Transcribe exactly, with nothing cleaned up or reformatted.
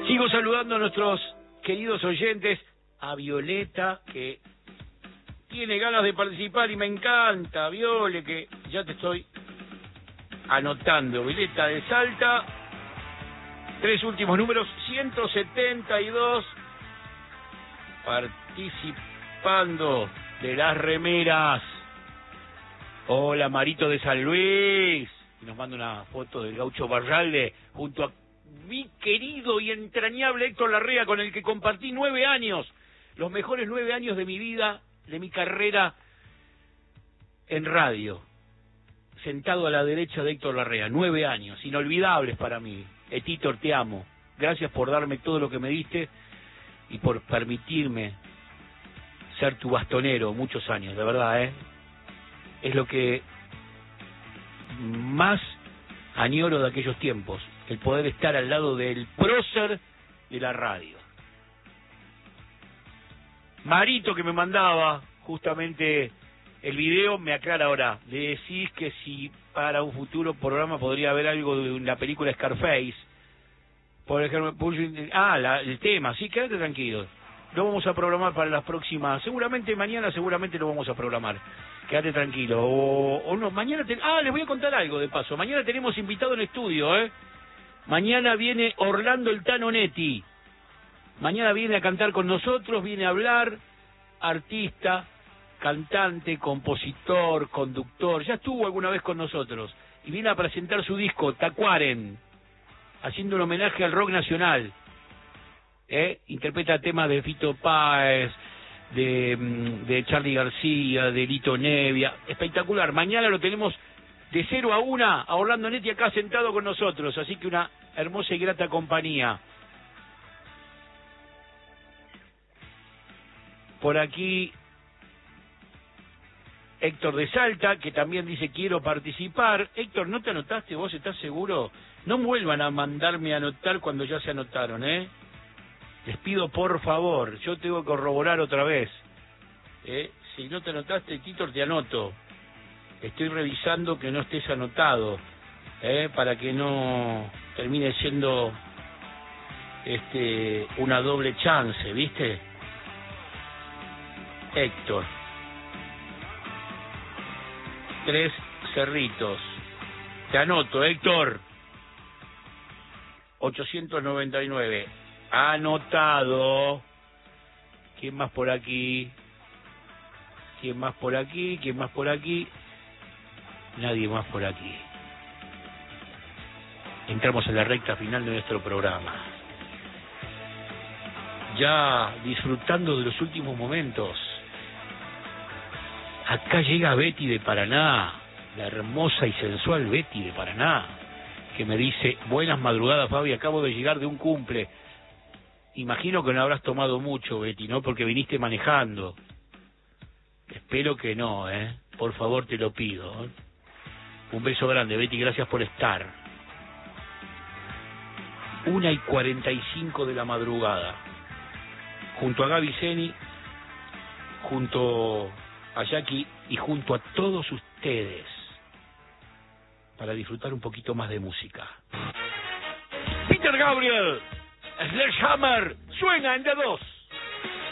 Sigo saludando a nuestros queridos oyentes, a Violeta, que tiene ganas de participar y me encanta, Viole, que ya te estoy anotando. Violeta de Salta, tres últimos números, ciento setenta y dos, participando de las remeras. Hola, Marito de San Luis, y nos manda una foto del Gaucho Barralde junto a mi querido y entrañable Héctor Larrea, con el que compartí nueve años, los mejores nueve años de mi vida, de mi carrera en radio, sentado a la derecha de Héctor Larrea, nueve años, inolvidables para mí. Héctor, te amo, gracias por darme todo lo que me diste y por permitirme ser tu bastonero muchos años, de verdad, ¿eh? Es lo que más añoro de aquellos tiempos, el poder estar al lado del prócer de la radio. Marito, que me mandaba justamente el video, me aclara ahora. Le decís que si para un futuro programa podría haber algo de la película Scarface. Por ejemplo, ah, la, el tema, sí, quédate tranquilo. Lo vamos a programar para las próximas, seguramente mañana, seguramente lo vamos a programar. Quédate tranquilo. O, o no, mañana... Te, ah, les voy a contar algo de paso. Mañana tenemos invitado en estudio, ¿eh? Mañana viene Orlando el Tano Netti. Mañana viene a cantar con nosotros, viene a hablar, artista, cantante, compositor, conductor. Ya estuvo alguna vez con nosotros. Y viene a presentar su disco, Tacuaren, haciendo un homenaje al rock nacional. ¿Eh? Interpreta temas de Fito Páez, de, de Charly García, de Lito Nevia. Espectacular. Mañana lo tenemos de cero a una a Orlando Netti acá sentado con nosotros. Así que una hermosa y grata compañía. Por aquí Héctor de Salta, que también dice quiero participar. Héctor, ¿no te anotaste? ¿Vos estás seguro? No vuelvan a mandarme a anotar cuando ya se anotaron, ¿eh? Les pido por favor, yo tengo que corroborar otra vez. ¿Eh? Si no te anotaste, Titor, te anoto. Estoy revisando que no estés anotado, ¿eh? Para que no termine siendo este una doble chance, ¿viste? Héctor. Tres Cerritos. Te anoto, Héctor. ochocientos noventa y nueve. Anotado. ¿Quién más por aquí? ¿Quién más por aquí? ¿Quién más por aquí? Nadie más por aquí. Entramos en la recta final de nuestro programa. Ya disfrutando de los últimos momentos. Acá llega Betty de Paraná, la hermosa y sensual Betty de Paraná, que me dice, buenas madrugadas, Fabi, acabo de llegar de un cumple. Imagino que no habrás tomado mucho, Betty, ¿no? Porque viniste manejando. Espero que no, ¿eh? Por favor, te lo pido, ¿eh? Un beso grande, Betty, gracias por estar. Una y cuarenta y cinco de la madrugada. Junto a Gaby Zeni, junto a Jackie y junto a todos ustedes, para disfrutar un poquito más de música. Peter Gabriel, Sledgehammer, suena en D dos.